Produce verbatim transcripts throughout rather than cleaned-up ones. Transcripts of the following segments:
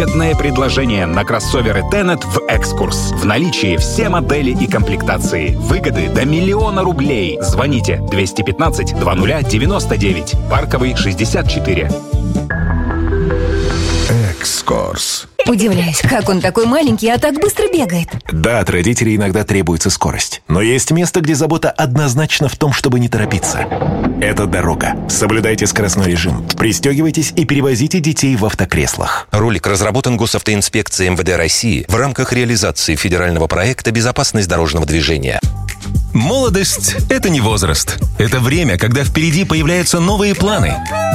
Выгодное предложение на кроссоверы Tenet в «Экскурс». В наличии все модели и комплектации. Выгоды до миллиона рублей. Звоните двести пятнадцать двадцать девяносто девять. Парковый шестьдесят четыре. «Экскурс». Удивляюсь, как он такой маленький, а так быстро бегает. Да, от родителей иногда требуется скорость. Но есть место, где забота однозначно в том, чтобы не торопиться. Это дорога. Соблюдайте скоростной режим. Пристегивайтесь и перевозите детей в автокреслах. Ролик разработан Госавтоинспекцией эм вэ дэ России в рамках реализации федерального проекта «Безопасность дорожного движения». Молодость – это не возраст. Это время, когда впереди появляются новые планы.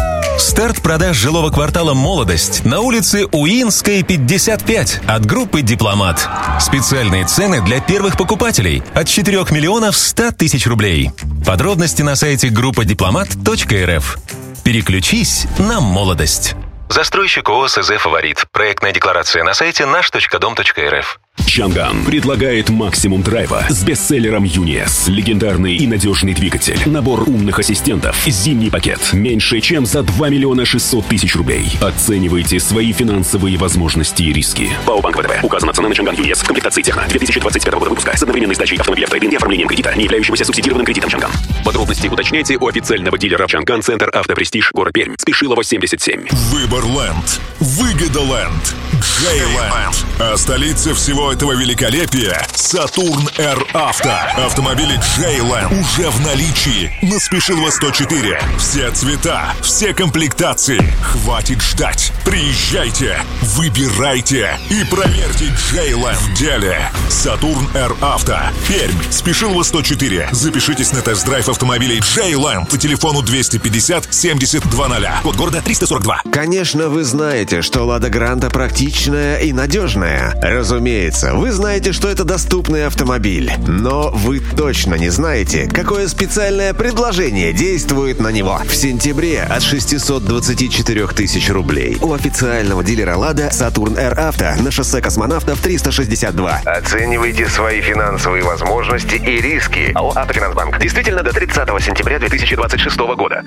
Старт продаж жилого квартала «Молодость» на улице Уинской, пятьдесят пять от группы «Дипломат». Специальные цены для первых покупателей от четырёх миллионов ста тысяч рублей. Подробности на сайте группа дипломат точка эр эф. Переключись на молодость. Застройщик ООО «СЗ Фаворит». Проектная декларация на сайте наш точка дом точка эр эф. Чанган предлагает максимум драйва с бестселлером Юниес. Легендарный и надежный двигатель. Набор умных ассистентов. Зимний пакет. Меньше, чем за два миллиона шестьсот тысяч рублей. Оценивайте свои финансовые возможности и риски. ПАО Банк вэ тэ бэ. Указана цена на Чанган Юниес в комплектации Техно две тысячи двадцать пятого года выпуска с одновременной сдачей автомобиля в трейд-ин и оформлением кредита, не являющегося субсидированным кредитом Чанган. Подробности уточняйте у официального дилера Чанган Центр Автопрестиж, город Пермь. Спешилова, семьдесят семь. Выборленд. Выгодоленд. Джейленд. А столица всего этого великолепия — Сатурн Р Авто. Автомобили Джейленд уже в наличии на Спешилова сто четыре. Все цвета, все комплектации. Хватит ждать. Приезжайте, выбирайте и проверьте Джейленд в деле. Сатурн Р Авто. Пермь. Спешилова сто четыре. Запишитесь на тест-драйв автомобилей Джейленд по телефону двести пятьдесят семьдесят двадцать. Код города триста сорок два. Конечно, вы знаете, что Лада Гранта практичная и надежная. Разумеется, вы знаете, что это доступный автомобиль. Но вы точно не знаете, какое специальное предложение действует на него. В сентябре от шестисот двадцати четырёх тысяч рублей у официального дилера Лада Сатурн Р Авто на шоссе Космонавтов триста шестьдесят два. Оценивайте свои финансовые возможности и риски. АО «Автофинансбанк». Действительно до тридцатого сентября две тысячи двадцать шестого года.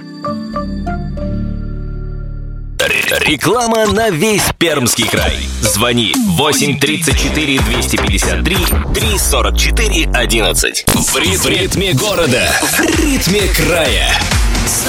Реклама на весь Пермский край. Звони восемь тридцать четыре двести пятьдесят три три сорок четыре одиннадцать. В ритме города, в ритме края.